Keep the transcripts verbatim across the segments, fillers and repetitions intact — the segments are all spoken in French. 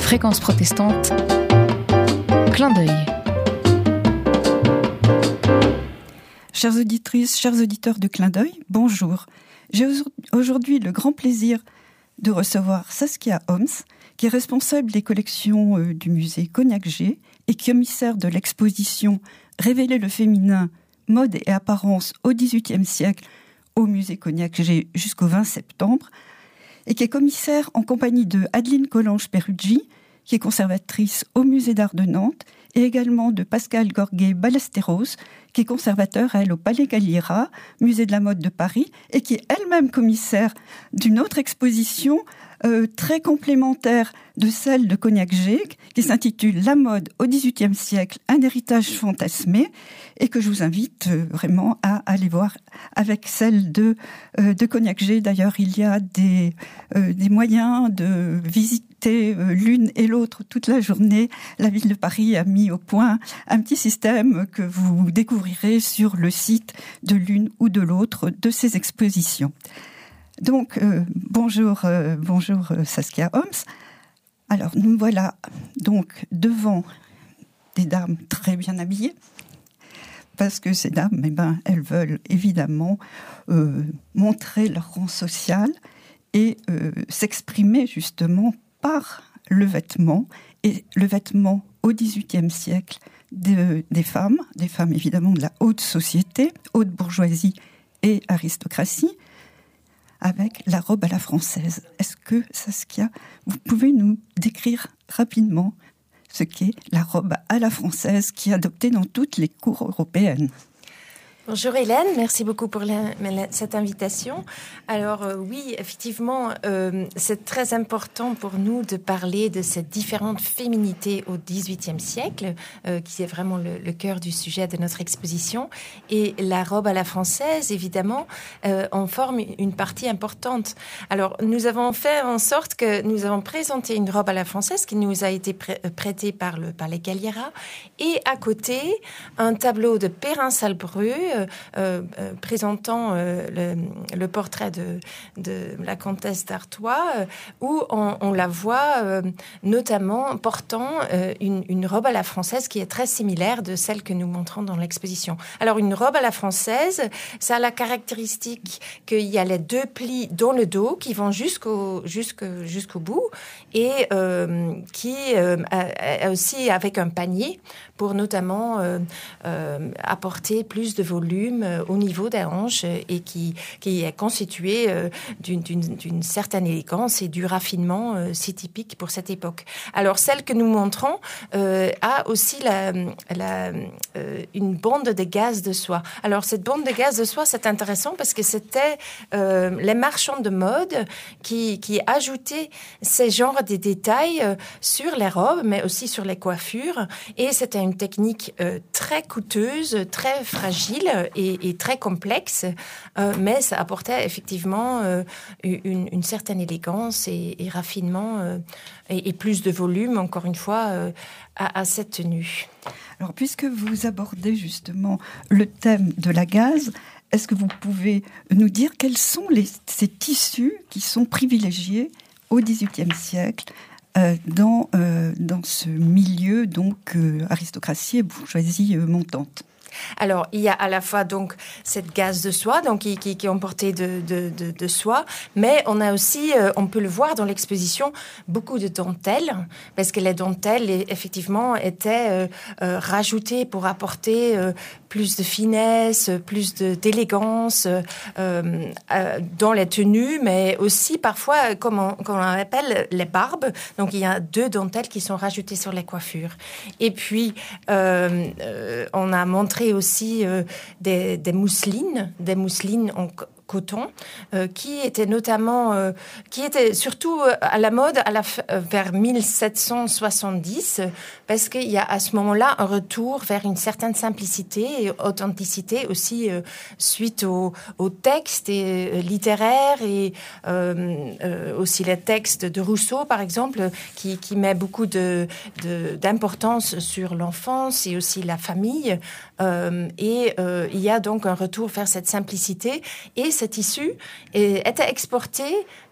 Fréquence protestante, clin d'œil. Chères auditrices, chers auditeurs de Clin d'œil, bonjour. J'ai aujourd'hui le grand plaisir de recevoir Saskia Homs, qui est responsable des collections euh, du musée Cognac-G et commissaire de l'exposition Révéler le féminin, mode et apparence au dix-huitième siècle au musée Cognac-G jusqu'au vingt septembre, et qui est commissaire en compagnie de Adeline Collange-Peruggi, qui est conservatrice au musée d'art de Nantes, et également de Pascal Gorguet-Ballesteros, qui est conservateur, elle, au Palais Galliera, musée de la mode de Paris, et qui est elle-même commissaire d'une autre exposition euh, très complémentaire de celle de Cognac-G, qui s'intitule « La mode au dix-huitième siècle, un héritage fantasmé », et que je vous invite euh, vraiment à aller voir avec celle de, euh, de Cognac-G. D'ailleurs, il y a des, euh, des moyens de visiter euh, l'une et l'autre toute la journée. La ville de Paris a mis au point un petit système que vous découvrirez sur le site de l'une ou de l'autre de ces expositions. Donc, euh, bonjour, euh, bonjour euh, Saskia Homs. Alors, nous voilà donc devant des dames très bien habillées, parce que ces dames, eh ben, elles veulent évidemment euh, montrer leur rang social et euh, s'exprimer justement par le vêtement, et le vêtement au dix-huitième siècle de, des femmes, des femmes évidemment de la haute société, haute bourgeoisie et aristocratie, avec la robe à la française. Est-ce que, Saskia, vous pouvez nous décrire rapidement ce qu'est la robe à la française qui est adoptée dans toutes les cours européennes ? Bonjour Hélène, merci beaucoup pour la, cette invitation. Alors euh, oui, effectivement, euh, c'est très important pour nous de parler de cette différente féminité au dix-huitième siècle, euh, qui est vraiment le, le cœur du sujet de notre exposition. Et la robe à la française, évidemment, euh, en forme une partie importante. Alors nous avons fait en sorte que nous avons présenté une robe à la française qui nous a été pré- prêtée par le Palais Galliera, et à côté un tableau de Perrin-Salbreux, Euh, euh, présentant euh, le, le portrait de, de la comtesse d'Artois, euh, où on, on la voit euh, notamment portant euh, une, une robe à la française qui est très similaire de celle que nous montrons dans l'exposition. Alors une robe à la française, ça a la caractéristique qu'il y a les deux plis dans le dos qui vont jusqu'au, jusqu'au, jusqu'au bout, et euh, qui euh, a, a aussi avec un panier pour notamment euh, euh, apporter plus de volume euh, au niveau des hanches, euh, et qui, qui est constitué euh, d'une, d'une, d'une certaine élégance et du raffinement euh, si typique pour cette époque. Alors, celle que nous montrons euh, a aussi la, la, euh, une bande de gaze de soie. Alors, cette bande de gaze de soie, c'est intéressant parce que c'était euh, les marchands de mode qui, qui ajoutaient ces genres de détails euh, sur les robes, mais aussi sur les coiffures, et c'était une technique euh, très coûteuse, très fragile et, et très complexe, euh, mais ça apportait effectivement euh, une, une certaine élégance et, et raffinement euh, et, et plus de volume, encore une fois, euh, à, à cette tenue. Alors, puisque vous abordez justement le thème de la gaze, est-ce que vous pouvez nous dire quels sont les, ces tissus qui sont privilégiés au dix-huitième siècle Euh, dans, euh, dans ce milieu, donc, euh, aristocratie et bourgeoisie euh, montante? Alors, il y a à la fois donc cette gaze de soie, donc qui, qui, qui est emportée de, de, de, de soie, mais on a aussi, euh, on peut le voir dans l'exposition, beaucoup de dentelles, parce que les dentelles effectivement étaient euh, euh, rajoutées pour apporter euh, plus de finesse, plus de, d'élégance euh, euh, dans les tenues, mais aussi parfois, comme on, comme on appelle, les barbes. Donc, il y a deux dentelles qui sont rajoutées sur les coiffures. Et puis, euh, euh, on a montré aussi euh, des, des mousselines, des mousselines en coton, euh, qui était notamment, euh, qui était surtout euh, à la mode à la f- euh, vers mille sept cent soixante-dix, euh, parce qu'il y a à ce moment-là un retour vers une certaine simplicité et authenticité aussi euh, suite aux au textes et, euh, littéraires et euh, euh, aussi les textes de Rousseau, par exemple, qui, qui met beaucoup de, de, d'importance sur l'enfance et aussi la famille. Euh, et euh, il y a donc un retour vers cette simplicité, et ce tissu était exporté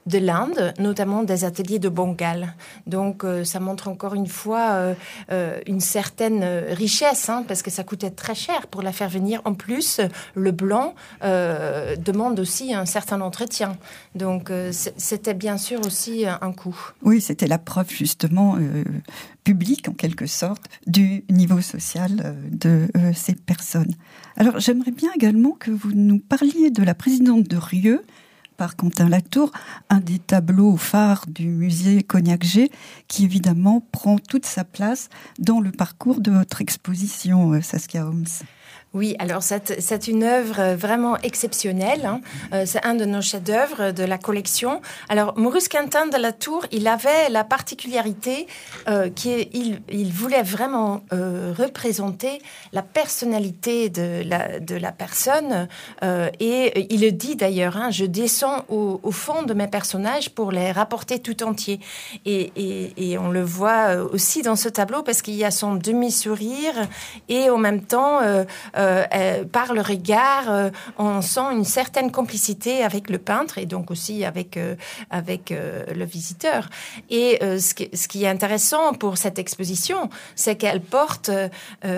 de l'Inde, notamment des ateliers de Bengale. Donc, euh, ça montre encore une fois euh, euh, une certaine richesse, hein, parce que ça coûtait très cher pour la faire venir. En plus, le blanc euh, demande aussi un certain entretien. Donc, euh, c'était bien sûr aussi un coût. Oui, c'était la preuve justement euh, publique, en quelque sorte, du niveau social euh, de euh, ces personnes. Alors, j'aimerais bien également que vous nous parliez de la présidente de Rieux, par Quentin Latour, un des tableaux phares du musée Cognacq-Gey, qui évidemment prend toute sa place dans le parcours de votre exposition, euh, Saskia Homs. Oui, alors c'est, c'est une œuvre vraiment exceptionnelle. Hein. Euh, c'est un de nos chefs-d'œuvre de la collection. Alors, Maurice Quentin de Latour, il avait la particularité euh, qu'il il voulait vraiment euh, représenter la personnalité de la, de la personne. Euh, et il le dit d'ailleurs, hein, je descends au, au fond de mes personnages pour les rapporter tout entiers. Et, et, et on le voit aussi dans ce tableau parce qu'il y a son demi-sourire et en même temps... Euh, Euh, euh, par le regard, euh, on sent une certaine complicité avec le peintre et donc aussi avec, euh, avec euh, le visiteur. Et euh, ce, qui, ce qui est intéressant pour cette exposition, c'est qu'elle porte euh,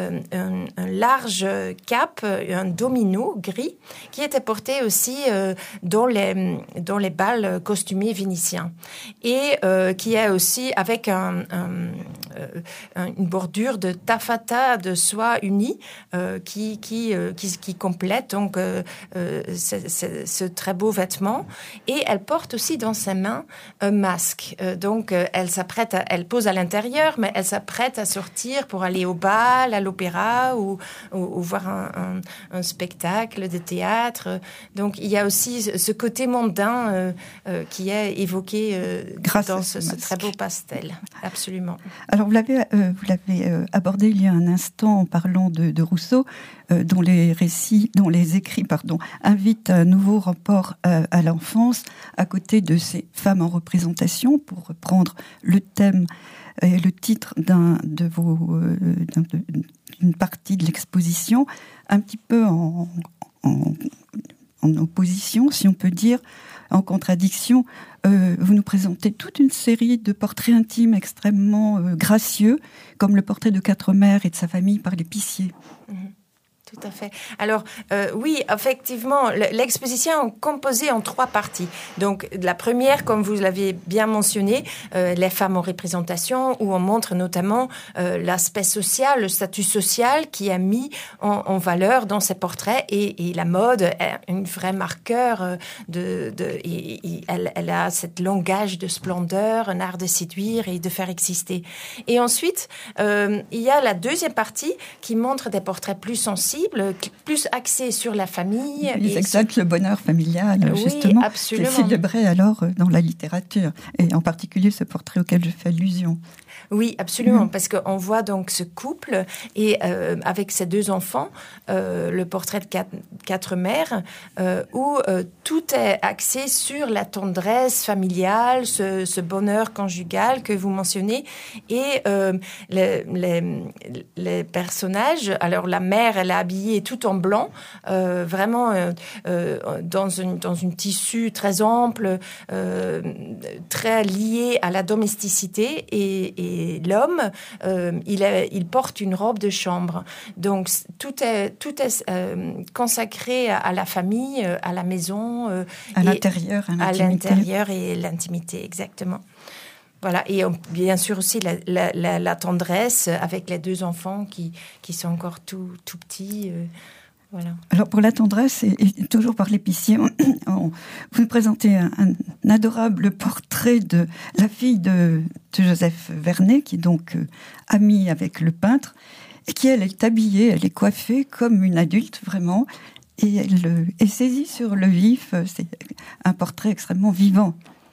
un, un large cap, un domino gris, qui était porté aussi euh, dans, les, dans les bals costumés vénitiens. Et euh, qui est aussi avec un, un, euh, une bordure de taffetas de soie unie euh, qui Qui, euh, qui, qui complète donc euh, euh, ce, ce, ce très beau vêtement. Et elle porte aussi dans ses mains un masque. Euh, donc, euh, elle s'apprête, à, elle pose à l'intérieur, mais elle s'apprête à sortir pour aller au bal, à l'opéra ou, ou, ou voir un, un, un spectacle de théâtre. Donc, il y a aussi ce côté mondain euh, euh, qui est évoqué euh, dans ce, ce très beau pastel. Absolument. Alors, vous l'avez, euh, vous l'avez euh, abordé il y a un instant en parlant de, de Rousseau, euh, dont les récits, dont les écrits, pardon, invitent un nouveau rapport à, à l'enfance, à côté de ces femmes en représentation, pour reprendre le thème et le titre d'un de vos, euh, d'un, d'une partie de l'exposition, un petit peu en, en, en opposition, si on peut dire, en contradiction. Euh, vous nous présentez toute une série de portraits intimes extrêmement euh, gracieux, comme le portrait de quatre mères et de sa famille par l'épicier. Mmh. Tout à fait. Alors, euh, oui, effectivement, l'exposition est composée en trois parties. Donc, la première, comme vous l'avez bien mentionné, euh, les femmes en représentation, où on montre notamment euh, l'aspect social, le statut social qui est mis en, en valeur dans ces portraits. Et, et la mode est une vraie marqueur de... de et, et elle, elle a cette langage de splendeur, un art de séduire et de faire exister. Et ensuite, euh, il y a la deuxième partie qui montre des portraits plus sensibles, plus axé sur la famille. Ils exaltent sur... le bonheur familial, oui, justement. Absolument. C'est célébré alors dans la littérature, et en particulier ce portrait auquel je fais allusion. Oui, absolument, mmh. parce qu'on voit donc ce couple et euh, avec ses deux enfants, euh, le portrait de quatre, quatre mères, euh, où euh, tout est axé sur la tendresse familiale, ce, ce bonheur conjugal que vous mentionnez, et euh, les, les, les personnages. Alors la mère, elle est habillée tout en blanc, euh, vraiment euh, euh, dans une dans une tissu très ample, euh, très lié à la domesticité et, et Et l'homme, euh, il, est, il porte une robe de chambre. Donc, tout est, tout est euh, consacré à, à la famille, à la maison. Euh, à l'intérieur, à l'intimité. À l'intérieur et l'intimité, exactement. Voilà. Et on, bien sûr aussi la, la, la, la tendresse avec les deux enfants qui, qui sont encore tout, tout petits. Euh, Voilà. Alors pour la tendresse, et, et toujours par l'épicier, on, on, vous nous présentez un, un adorable portrait de la fille de, de Joseph Vernet, qui est donc euh, amie avec le peintre, et qui, elle, est habillée, elle est coiffée comme une adulte, vraiment, et elle euh, est saisie sur le vif. C'est un portrait extrêmement vivant.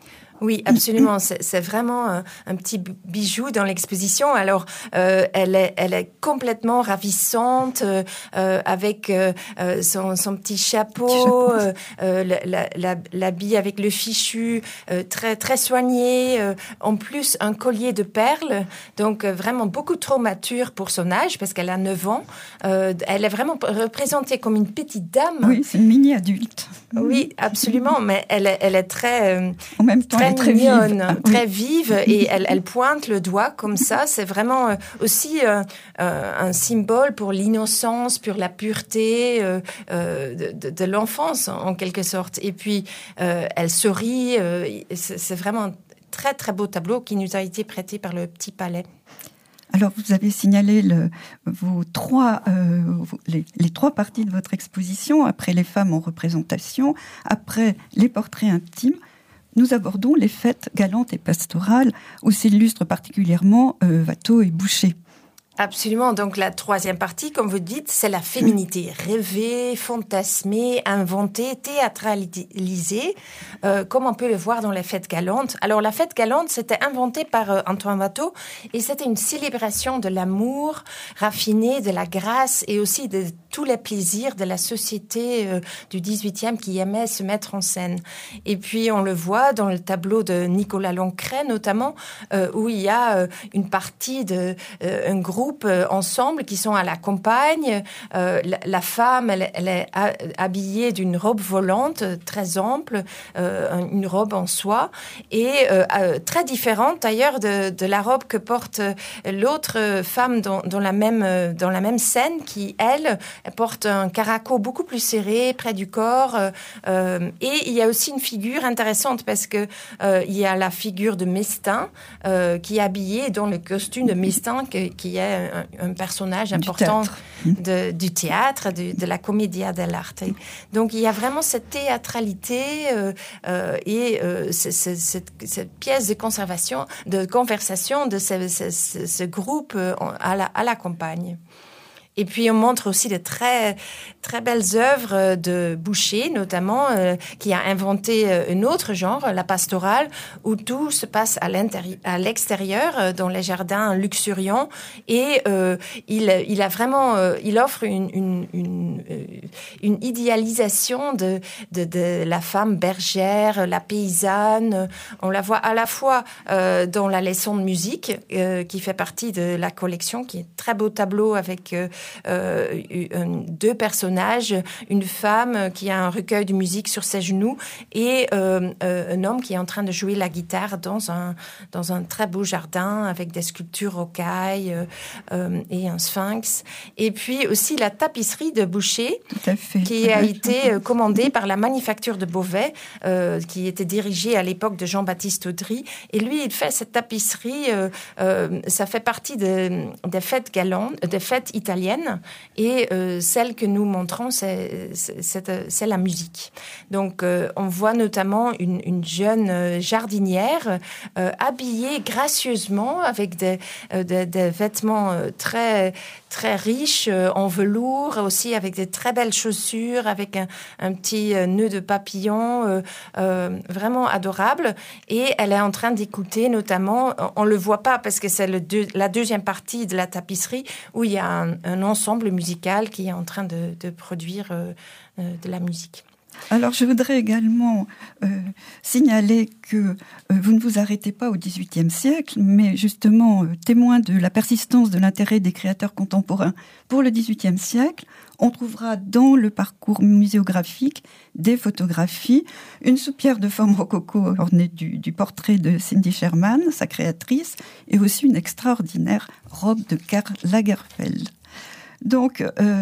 Oui, absolument. C'est, c'est vraiment un, un petit bijou dans l'exposition. Alors, euh, elle est, elle est complètement ravissante, euh, euh, avec euh, son, son petit chapeau, euh, euh, la, la, l'habit avec le fichu, euh, très, très soigné. Euh, en plus, un collier de perles. Donc, euh, vraiment beaucoup trop mature pour son âge, parce qu'elle a neuf ans. Euh, elle est vraiment représentée comme une petite dame. Oui, c'est une mini-adulte. Oui, absolument. Mais elle est, elle est très... Euh, en même temps, très très mignonne, vive. Ah, très oui. vive, et elle, elle pointe le doigt comme ça. C'est vraiment euh, aussi euh, euh, un symbole pour l'innocence, pour la pureté euh, euh, de, de l'enfance, en quelque sorte. Et puis, euh, elle sourit. Euh, c'est, c'est vraiment un très, très beau tableau qui nous a été prêté par le Petit Palais. Alors, vous avez signalé le, vos trois, euh, les, les trois parties de votre exposition, après les femmes en représentation, après les portraits intimes. Nous abordons les fêtes galantes et pastorales, où s'illustrent particulièrement euh, Watteau et Boucher. Absolument. Donc, la troisième partie, comme vous dites, c'est la féminité. Rêvée, fantasmée, inventée, théâtralisée, euh, comme on peut le voir dans la fête galante. Alors, la fête galante, c'était inventé par euh, Antoine Watteau, et c'était une célébration de l'amour raffiné, de la grâce, et aussi de tous les plaisirs de la société euh, du dix-huitième qui aimait se mettre en scène. Et puis, on le voit dans le tableau de Nicolas Lancret, notamment, euh, où il y a euh, une partie de euh, un groupe ensemble qui sont à la campagne. Euh, la, la femme, elle, elle est habillée d'une robe volante très ample, euh, une robe en soie, et euh, euh, très différente d'ailleurs de, de la robe que porte l'autre femme dans, dans, la même, dans la même scène, qui, elle, porte un caraco beaucoup plus serré près du corps. Euh, et il y a aussi une figure intéressante, parce que euh, il y a la figure de Mestin euh, qui est habillée dans le costume de Mestin, que, qui est Un, un personnage important du théâtre, de, du théâtre de, de la commedia dell'arte. Donc, il y a vraiment cette théâtralité euh, euh, et euh, c- c- cette, cette pièce de conservation, de conversation de ce, ce, ce, ce groupe euh, à, la, à la campagne. Et puis, on montre aussi de très, très belles œuvres de Boucher, notamment, euh, qui a inventé un autre genre, la pastorale, où tout se passe à, à l'extérieur, dans les jardins luxuriants. Et euh, il, il a vraiment, euh, il offre une, une, une, une idéalisation de, de, de la femme bergère, la paysanne. On la voit à la fois euh, dans la leçon de musique, euh, qui fait partie de la collection, qui est un très beau tableau avec... Euh, Euh, deux personnages, une femme qui a un recueil de musique sur ses genoux, et euh, euh, un homme qui est en train de jouer la guitare dans un, dans un très beau jardin avec des sculptures rocailles euh, euh, et un sphinx. Et puis aussi la tapisserie de Boucher, Tout à fait. qui a été euh, commandée par la manufacture de Beauvais, euh, qui était dirigée à l'époque de Jean-Baptiste Audry. Et lui, il fait cette tapisserie, euh, euh, ça fait partie de, des fêtes galantes, des fêtes italiennes. Et euh, celle que nous montrons, c'est, c'est, c'est la musique. Donc, euh, on voit notamment une, une jeune jardinière euh, habillée gracieusement avec des, euh, des, des vêtements très, très riches euh, en velours, aussi avec des très belles chaussures, avec un, un petit nœud de papillon, euh, euh, vraiment adorable. Et elle est en train d'écouter, notamment, on ne le voit pas parce que c'est le deux, la deuxième partie de la tapisserie, où il y a un, un ensemble musical qui est en train de, de produire euh, euh, de la musique. Alors, je voudrais également euh, signaler que euh, vous ne vous arrêtez pas au dix-huitième siècle, mais justement, euh, témoin de la persistance de l'intérêt des créateurs contemporains pour le dix-huitième siècle, on trouvera dans le parcours muséographique des photographies, une soupière de forme rococo ornée du, du portrait de Cindy Sherman, sa créatrice, et aussi une extraordinaire robe de Karl Lagerfeld. Donc, euh,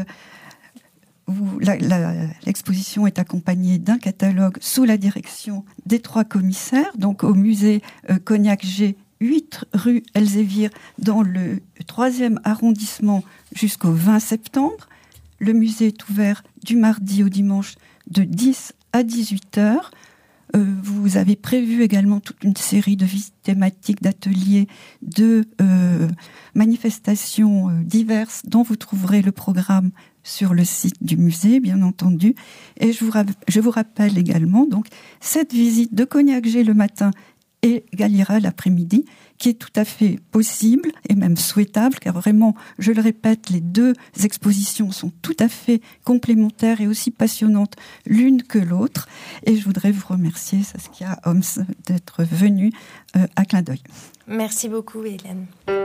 Vous, la, la, l'exposition est accompagnée d'un catalogue sous la direction des trois commissaires, donc au musée euh, Cognac G, huit rue Elzévir, dans le troisième arrondissement jusqu'au vingt septembre. Le musée est ouvert du mardi au dimanche de dix à dix-huit heures. Euh, vous avez prévu également toute une série de visites thématiques, d'ateliers, de euh, manifestations euh, diverses dont vous trouverez le programme sur le site du musée, bien entendu. Et je vous, ra- je vous rappelle également donc cette visite de Cognac G le matin et Galliera l'après-midi, qui est tout à fait possible et même souhaitable, car vraiment, je le répète, les deux expositions sont tout à fait complémentaires et aussi passionnantes l'une que l'autre. Et je voudrais vous remercier, Saskia Homs, d'être venue euh, à Clin d'œil. Merci beaucoup, Hélène.